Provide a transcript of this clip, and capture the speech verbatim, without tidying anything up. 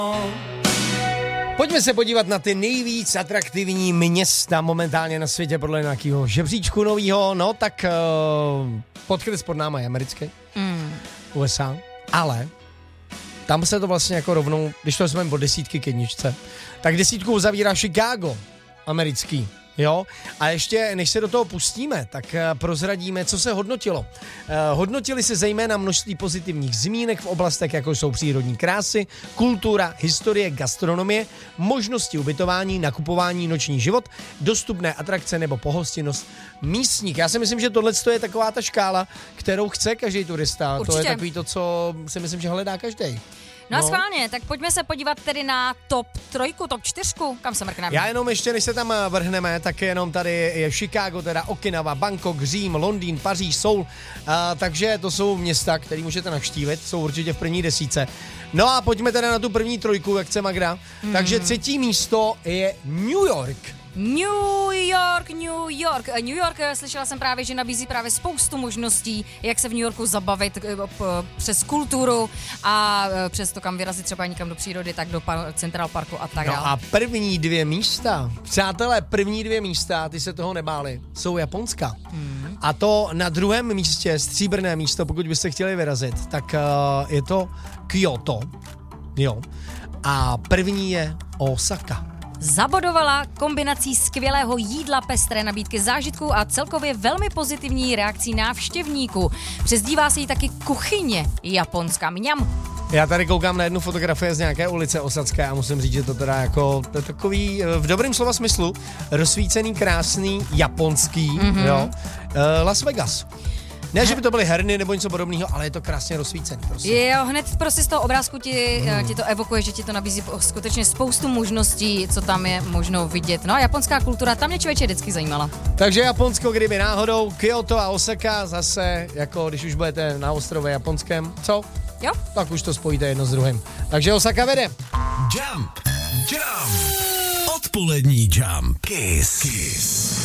Pojďme se podívat na ty nejvíc atraktivní města momentálně na světě podle nějakého žebříčku novýho. No tak uh, podkres pod náma je americký, mm. U S A, ale tam se to vlastně jako rovnou, když to jsme od desítky k jedničce, tak desítku uzavírá Chicago, americký. Jo, a ještě než se do toho pustíme, tak uh, prozradíme, co se hodnotilo. Uh, hodnotili se zejména množství pozitivních zmínek v oblastech, jako jsou přírodní krásy, kultura, historie, gastronomie, možnosti ubytování, nakupování, noční život, dostupné atrakce nebo pohostinnost místních. Já si myslím, že tohle je taková ta škála, kterou chce každý turista. Určitě. To je takový to, co si myslím, že hledá každý. No a schválně, tak pojďme se podívat tedy na top trojku, top čtyřku, kam se mrkneme. Já jenom ještě, než se tam vrhneme, tak jenom tady je Chicago, teda Okinawa, Bangkok, Řím, Londýn, Paříž, Soul, a, takže to jsou města, které můžete navštívit, jsou určitě v první desíce. No a pojďme teda na tu první trojku, jak chce Magda. Mm. Takže třetí místo je New York. New York, New York. New York, slyšela jsem právě, že nabízí právě spoustu možností, jak se v New Yorku zabavit přes kulturu a přes to, kam vyrazit třeba někam do přírody, tak do Central Parku a tak dále. No a první dvě místa, přátelé, první dvě místa, ty se toho nebáli, jsou Japonska. Hmm. A to na druhém místě, stříbrné místo, pokud byste chtěli vyrazit, tak uh, je to Kyoto. Jo. A první je Osaka. Zabodovala kombinací skvělého jídla, pestré nabídky zážitků a celkově velmi pozitivní reakcí návštěvníků. Přezdívá se jí taky kuchyně japonská. Mňam. Já tady koukám na jednu fotografii z nějaké ulice osadské a musím říct, že to teda jako to takový, v dobrém slova smyslu, rozsvícený, krásný, japonský, mm-hmm. jo, Las Vegas. Ne, že by to byly herny nebo něco podobného, ale je to krásně rozsvícený. Prostě. Jo, hned prostě z toho obrázku ti, mm. ti to evokuje, že ti to nabízí skutečně spoustu možností, co tam je možno vidět. No a japonská kultura, tam mě člověče vždycky zajímala. Takže Japonsko, kdyby náhodou, Kyoto a Osaka zase, jako když už budete na ostrově japonském, co? Jo. Tak už to spojíte jedno s druhým. Takže Osaka vede. Jump, jump, odpolední Jump, Kiss, Kiss.